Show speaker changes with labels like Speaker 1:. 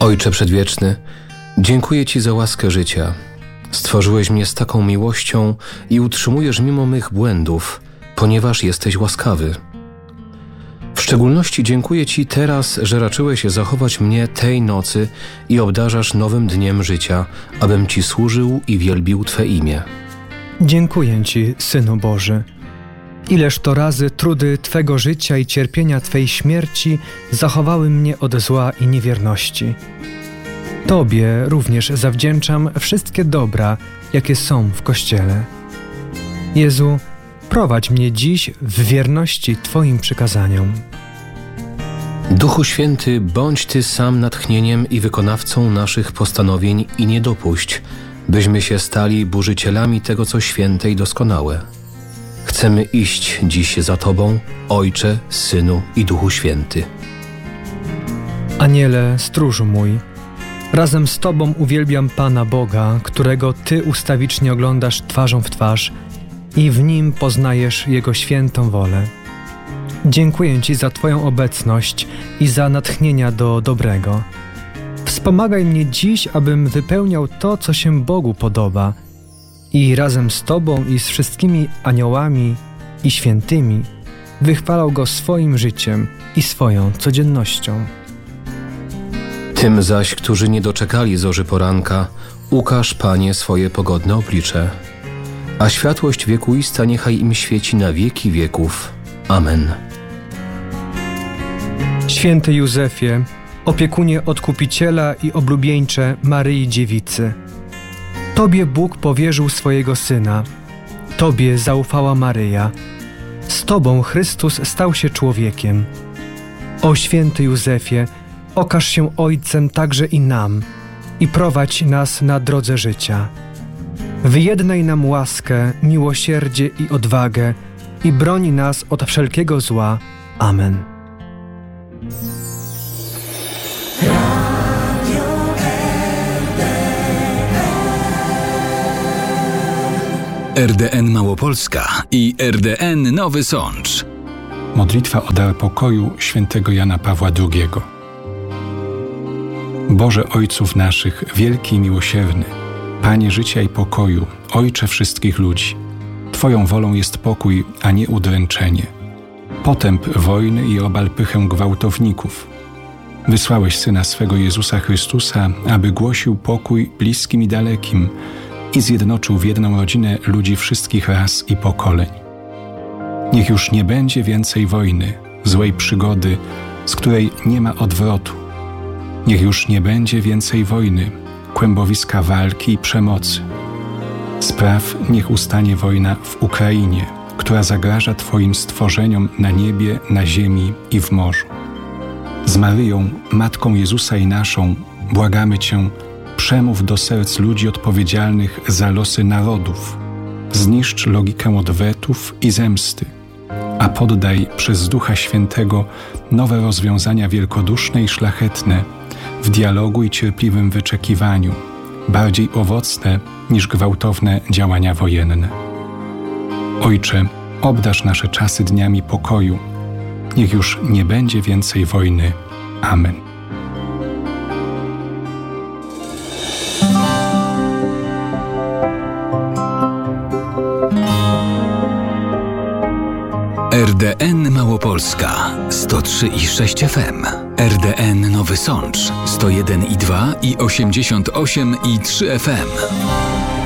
Speaker 1: Ojcze Przedwieczny, dziękuję Ci za łaskę życia. Stworzyłeś mnie z taką miłością i utrzymujesz mimo mych błędów, ponieważ jesteś łaskawy. W szczególności dziękuję Ci teraz, że raczyłeś zachować mnie tej nocy i obdarzasz nowym dniem życia, abym Ci służył i wielbił Twe imię.
Speaker 2: Dziękuję Ci, Synu Boży. Ileż to razy trudy Twego życia i cierpienia Twej śmierci zachowały mnie od zła i niewierności. Tobie również zawdzięczam wszystkie dobra, jakie są w Kościele. Jezu, prowadź mnie dziś w wierności Twoim przykazaniom.
Speaker 1: Duchu Święty, bądź Ty sam natchnieniem i wykonawcą naszych postanowień i nie dopuść, byśmy się stali burzycielami tego, co święte i doskonałe. Chcemy iść dziś za Tobą, Ojcze, Synu i Duchu Święty.
Speaker 2: Aniele, stróżu mój, razem z Tobą uwielbiam Pana Boga, którego Ty ustawicznie oglądasz twarzą w twarz i w Nim poznajesz Jego świętą wolę. Dziękuję Ci za Twoją obecność i za natchnienia do dobrego. Wspomagaj mnie dziś, abym wypełniał to, co się Bogu podoba i razem z Tobą i z wszystkimi aniołami i świętymi wychwalał Go swoim życiem i swoją codziennością.
Speaker 1: Tym zaś, którzy nie doczekali zorzy poranka, ukaż, Panie, swoje pogodne oblicze, a światłość wiekuista niechaj im świeci na wieki wieków. Amen.
Speaker 2: Święty Józefie, opiekunie Odkupiciela i oblubieńcze Maryi Dziewicy, Tobie Bóg powierzył swojego Syna, Tobie zaufała Maryja, z Tobą Chrystus stał się człowiekiem. O święty Józefie, okaż się Ojcem także i nam i prowadź nas na drodze życia. Wyjednaj nam łaskę, miłosierdzie i odwagę i broni nas od wszelkiego zła. Amen.
Speaker 3: RDN Małopolska i RDN Nowy Sącz.
Speaker 4: Modlitwa o dar pokoju świętego Jana Pawła II. Boże Ojców naszych, wielki i miłosierny, Panie życia i pokoju, Ojcze wszystkich ludzi, Twoją wolą jest pokój, a nie udręczenie, potęp wojny i obal pychę gwałtowników. Wysłałeś Syna swego Jezusa Chrystusa, aby głosił pokój bliskim i dalekim i zjednoczył w jedną rodzinę ludzi wszystkich ras i pokoleń. Niech już nie będzie więcej wojny, złej przygody, z której nie ma odwrotu. Niech już nie będzie więcej wojny, kłębowiska walki i przemocy. Spraw, niech ustanie wojna w Ukrainie, która zagraża Twoim stworzeniom na niebie, na ziemi i w morzu. Z Maryją, Matką Jezusa i naszą, błagamy Cię, przemów do serc ludzi odpowiedzialnych za losy narodów. Zniszcz logikę odwetów i zemsty, a poddaj przez Ducha Świętego nowe rozwiązania wielkoduszne i szlachetne w dialogu i cierpliwym wyczekiwaniu, bardziej owocne niż gwałtowne działania wojenne. Ojcze, obdarz nasze czasy dniami pokoju. Niech już nie będzie więcej wojny. Amen.
Speaker 3: RDN Małopolska 103,6 FM, RDN Nowy Sącz 101,2 i 88,3 FM.